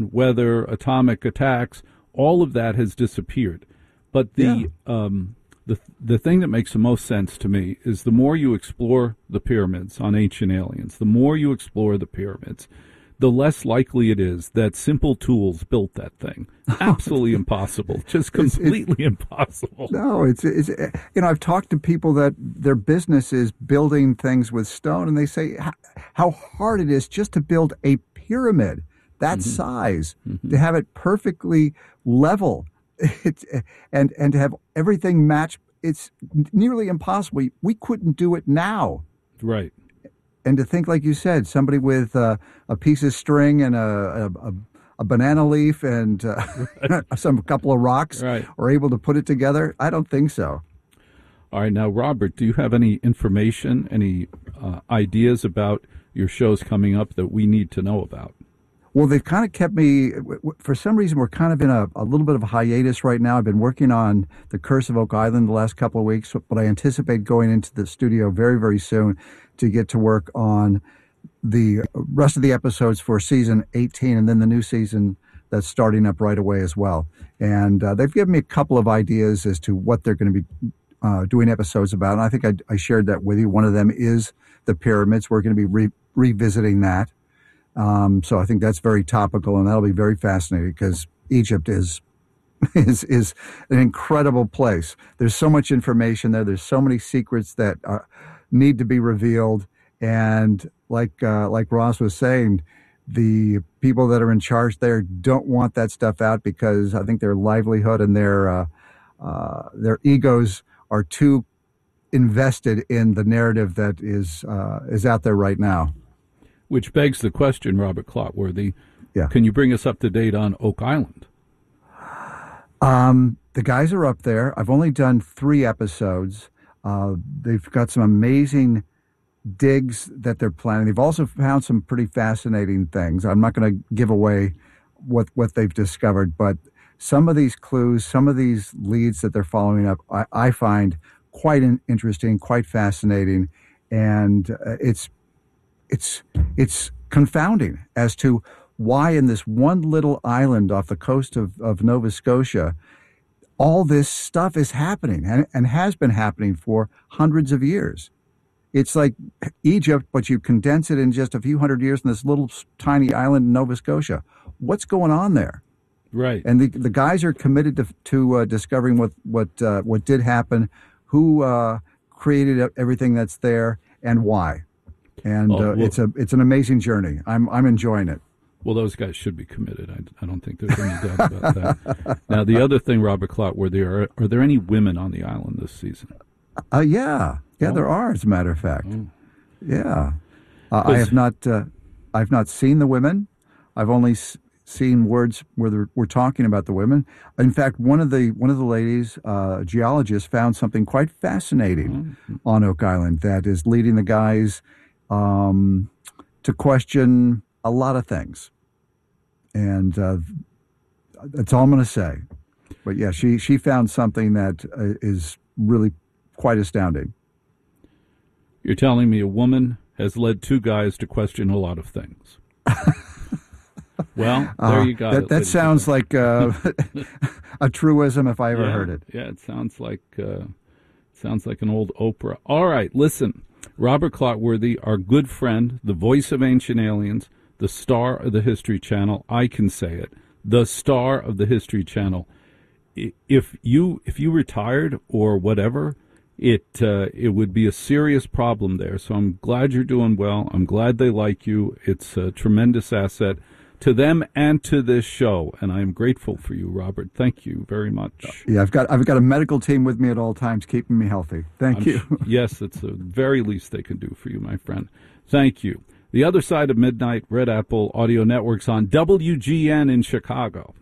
weather, atomic attacks, all of that has disappeared. But the thing that makes the most sense to me is the more you explore the pyramids on Ancient Aliens, the more you explore the pyramids, the less likely it is that simple tools built that thing. Absolutely impossible. Just completely impossible. No, it's I've talked to people that their business is building things with stone, and they say how hard it is just to build a pyramid that size, to have it perfectly level. And to have everything match, it's nearly impossible. We couldn't do it now. Right. And to think, like you said, somebody with a piece of string and a banana leaf and some couple of rocks are able to put it together, I don't think so. All right. Now, Robert, do you have any information, any ideas about your shows coming up that we need to know about? Well, they've kind of kept me, for some reason, we're kind of in a little bit of a hiatus right now. I've been working on The Curse of Oak Island the last couple of weeks, but I anticipate going into the studio very, very soon to get to work on the rest of the episodes for season 18 and then the new season that's starting up right away as well. And they've given me a couple of ideas as to what they're going to be doing episodes about. And I think I shared that with you. One of them is the pyramids. We're going to be revisiting that. So I think that's very topical, and that'll be very fascinating because Egypt is an incredible place. There's so much information there. There's so many secrets that need to be revealed. And like Ross was saying, the people that are in charge there don't want that stuff out because I think their livelihood and their egos are too invested in the narrative that is out there right now. Which begs the question, Robert Clotworthy, can you bring us up to date on Oak Island? The guys are up there. I've only done 3 episodes. They've got some amazing digs that they're planning. They've also found some pretty fascinating things. I'm not going to give away what they've discovered, but some of these clues, some of these leads that they're following up, I find quite interesting, quite fascinating, and it's confounding as to why in this one little island off the coast of Nova Scotia, all this stuff is happening and has been happening for hundreds of years. It's like Egypt, but you condense it in just a few hundred years in this little tiny island in Nova Scotia. What's going on there? Right. And the guys are committed to discovering what did happen, who created everything that's there, and why. And it's an amazing journey. I'm enjoying it. Well, those guys should be committed. I don't think there's any doubt about that. Now, the other thing, Robert Clotworthy, are there any women on the island this season? Yeah, there are. As a matter of fact, yeah. I have not seen the women. I've only seen words where we're talking about the women. In fact, one of the ladies, a geologist, found something quite fascinating on Oak Island that is leading the guys to question a lot of things, and that's all I'm going to say. But yeah, she found something that is really quite astounding. You're telling me a woman has led 2 guys to question a lot of things. Well, there you go. That sounds like a truism if I ever heard it. Yeah, it sounds like an old Oprah. All right, listen. Robert Clotworthy, our good friend, the voice of Ancient Aliens, the star of the History Channel. I can say it, the star of the History Channel. If you retired or whatever, it would be a serious problem there. So I'm glad you're doing well. I'm glad they like you. It's a tremendous asset to them and to this show, and I'm grateful for you, Robert. Thank you very much. Yeah, I've got a medical team with me at all times, keeping me healthy. Thank you. Yes, it's the very least they can do for you, my friend. Thank you. The Other Side of Midnight, Red Apple Audio Network's on WGN in Chicago.